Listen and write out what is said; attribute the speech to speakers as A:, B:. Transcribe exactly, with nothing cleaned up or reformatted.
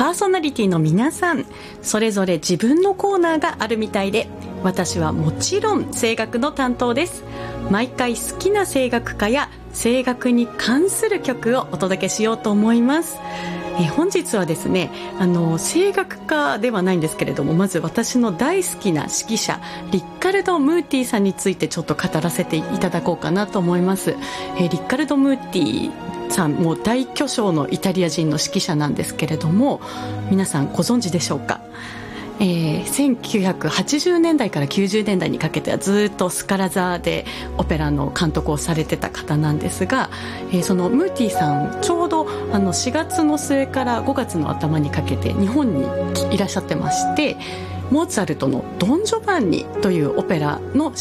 A: パーソナリティの皆さんそれぞれ自分のコーナーがあるみたいで、私はもちろん声楽の担当です。毎回好きな声楽家や声楽に関する曲をお届けしようと思います。え本日はですね、あの声楽家ではないんですけれども、まず私の大好きな指揮者リッカルド・ムーティさんについてちょっと語らせていただこうかなと思います。えリッカルド・ムーティさんも大巨匠のイタリア人の指揮者なんですけれども、皆さんご存知でしょうか。えー、せんきゅうひゃくはちじゅうねんだいからきゅうじゅうねんだいにかけてはずっとスカラ座でオペラの監督をされてた方なんですが、えー、そのムーティさんちょうどあのしがつの末からごがつの頭にかけて日本にいらっしゃってまして、モーツァルトのドン・ジョバンニというオペラの